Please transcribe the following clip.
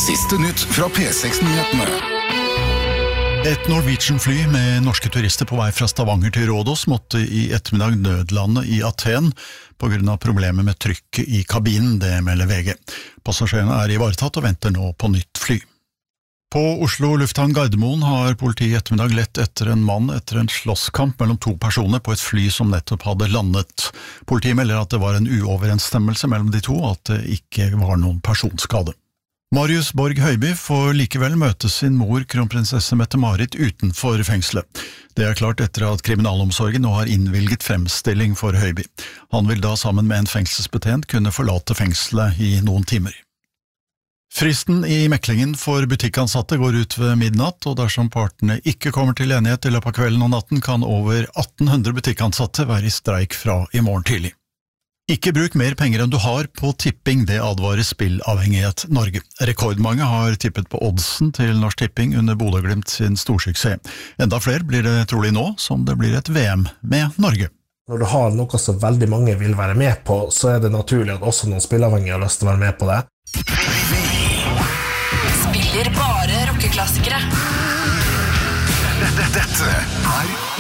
Siste nytt fra P6-nyhetene. Et Norwegian-fly med norske turister på vei fra Stavanger til Rhodos måtte i ettermiddag nødlande i Aten på grunn av problemer med trykket i kabinen, det melder VG. Passasjerene er ivaretatt og venter nå på nytt fly. På Oslo lufthavn Gardermoen har politiet i ettermiddag lett etter en mann etter en slåsskamp mellom to personer på et fly som nettopp hadde landet. Politiet melder at det var en uoverensstemmelse mellom de to, og at det ikke var noen personskade. Marius Borg Høiby får likevel møte sin mor, kronprinsesse Mette-Marit, utenfor fengselet. Det er klart etter at kriminalomsorgen nå har innvilget fremstilling for Høiby. Han vil da sammen med en fengselsbetjent kunne forlate fengselet i noen timer. Fristen i meklingen for butikkansatte går ut ved midnatt, og dersom partene ikke kommer til enighet i løpet av kvelden og natten, kan over 1800 butikkansatte være i streik fra i morgen tidlig. Ikke bruk mer penger enn du har på tipping, det advarer Spillavhengighet Norge. Rekordmange har tippet på oddsen til Norsk Tipping under Bodø/Glimt sin storsuksess. Enda flere blir det trolig nå, som det blir et VM med Norge. Når du har noe som veldig mange vil være med på, så er det naturlig at også noen spillavhengige har lyst til å være med på det. Spiller bare rockeklassikere. Dette er